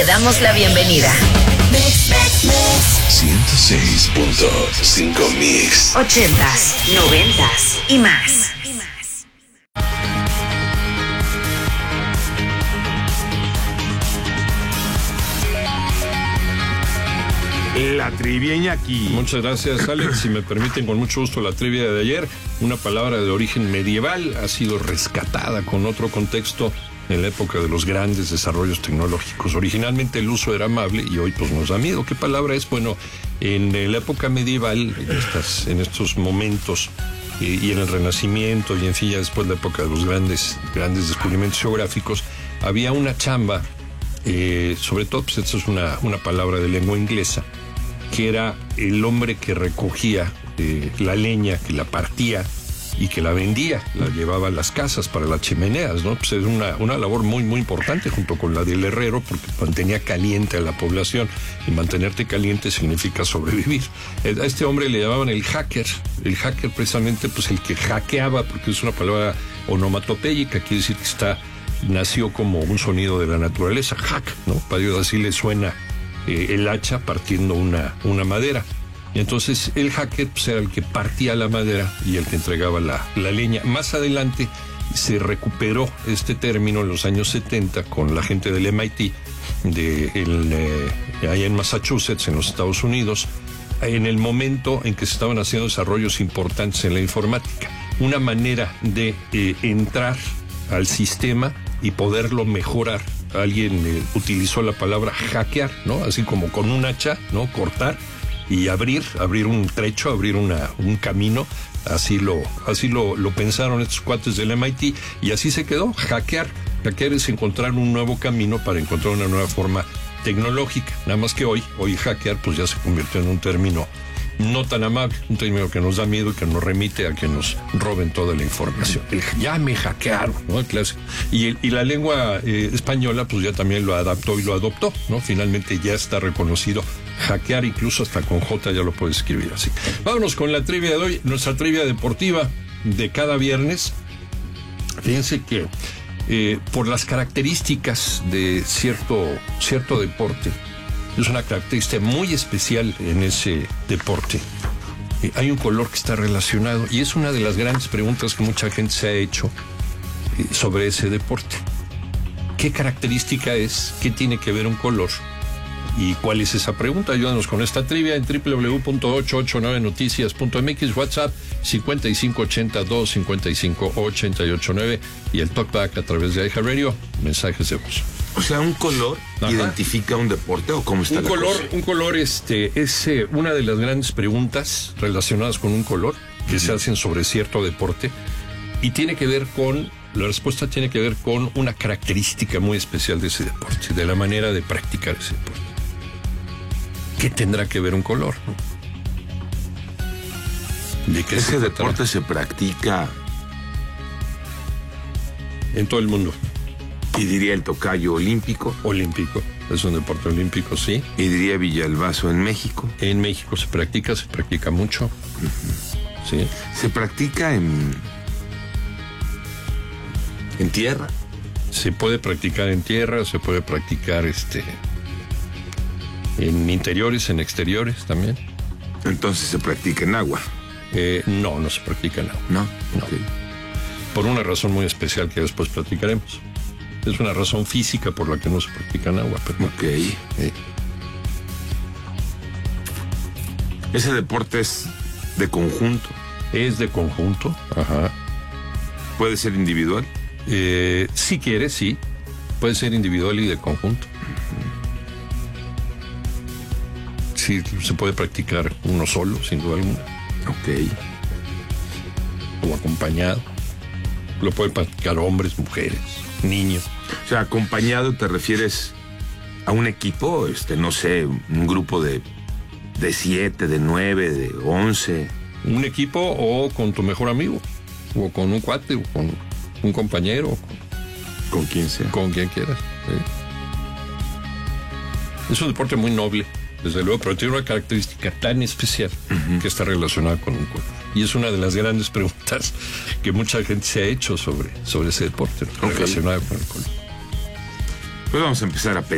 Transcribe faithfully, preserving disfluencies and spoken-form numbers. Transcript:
damos la bienvenida. ciento seis punto cinco Mix. Ochentas, noventas y más. La trivia Iñaki. Muchas gracias, Alex. Si me permiten, con mucho gusto, la trivia de ayer. Una palabra de origen medieval ha sido rescatada con otro contexto en la época de los grandes desarrollos tecnológicos. Originalmente el uso era amable y hoy pues nos da miedo. ¿Qué palabra es? Bueno, en la época medieval, en, estas, en estos momentos eh, y en el Renacimiento y en fin, ya después de la época de los grandes, grandes descubrimientos geográficos, había una chamba, eh, sobre todo, pues esta es una, una palabra de lengua inglesa, que era el hombre que recogía eh, la leña, que la partía y que la vendía, la llevaba a las casas para las chimeneas, ¿no? Pues es una, una labor muy, muy importante junto con la del herrero, porque mantenía caliente a la población, y mantenerte caliente significa sobrevivir. A este hombre le llamaban el hacker, el hacker precisamente, pues el que hackeaba, porque es una palabra onomatopéyica, quiere decir que está, nació como un sonido de la naturaleza, hack, ¿no? Para Dios, así le suena eh, el hacha partiendo una, una madera. Y entonces el hacker pues, era el que partía la madera y el que entregaba la, la leña. Más adelante se recuperó este término en los años setenta con la gente del M I T, de el, eh, allá en Massachusetts, en los Estados Unidos, en el momento en que se estaban haciendo desarrollos importantes en la informática. Una manera de eh, entrar al sistema y poderlo mejorar. Alguien eh, utilizó la palabra hackear, ¿no? Así como con un hacha, ¿no? Cortar y abrir, abrir un trecho, abrir una, un camino. Así lo, así lo, lo pensaron estos cuates del M I T y así se quedó. Hackear. Hackear es encontrar un nuevo camino para encontrar una nueva forma tecnológica. Nada más que hoy, hoy hackear pues ya se convirtió en un término no tan amable, un término que nos da miedo y que nos remite a que nos roben toda la información. El, ya me hackearon, ¿no? El clásico. Y, el, y la lengua eh, española pues ya también lo adaptó y lo adoptó, ¿no? Finalmente ya está reconocido. Hackear, incluso hasta con J ya lo puedes escribir así. Vámonos con la trivia de hoy, nuestra trivia deportiva de cada viernes. Fíjense que eh, por las características de cierto, cierto deporte, es una característica muy especial en ese deporte. Eh, hay un color que está relacionado y es una de las grandes preguntas que mucha gente se ha hecho eh, sobre ese deporte. ¿Qué característica es? ¿Qué tiene que ver un color? ¿Y cuál es esa pregunta? Ayúdanos con esta trivia en doble u doble u doble u punto ochocientos ochenta y nueve noticias punto m x, WhatsApp cincuenta y cinco ochenta dos cincuenta y cinco ochenta y ocho nueve y el talkback a través de iHeartRadio, mensajes de voz. O sea, ¿un color Ajá. identifica un deporte o cómo está un la color, cosa? Un color este, es eh, una de las grandes preguntas relacionadas con un color que uh-huh. se hacen sobre cierto deporte y tiene que ver con, la respuesta tiene que ver con una característica muy especial de ese deporte, de la manera de practicar ese deporte. ¿Qué tendrá que ver un color? ¿De qué ese deporte se practica en todo el mundo? Y diría el tocayo olímpico. Olímpico, es un deporte olímpico, sí. Y diría Villalbazo en México. En México se practica, se practica mucho. Uh-huh. Sí. Se practica en en tierra. Se puede practicar en tierra, se puede practicar este en interiores, en exteriores también. Entonces se practica en agua. Eh, no, no se practica en agua. No, no. Okay. Por una razón muy especial que después platicaremos. Es una razón física por la que no se practica en agua. Pero ok. Eh. Ese deporte es de conjunto. Es de conjunto, ajá. ¿Puede ser individual? Eh, si quieres, sí. Puede ser individual y de conjunto. Sí, se puede practicar uno solo, sin duda alguna. Ok. O acompañado. Lo pueden practicar hombres, mujeres, niños. O sea, acompañado te refieres a un equipo, este, no sé, un grupo de, de siete, de nueve, de once. Un equipo o con tu mejor amigo, o con un cuate, o con un compañero, o con, con quien sea. Con quien quieras. ¿Sí? Es un deporte muy noble, desde luego, pero tiene una característica tan especial uh-huh. que está relacionada con un color. Y es una de las grandes preguntas que mucha gente se ha hecho sobre, sobre ese deporte, ¿no? Okay. Relacionado con el color. Pues vamos a empezar a pensar.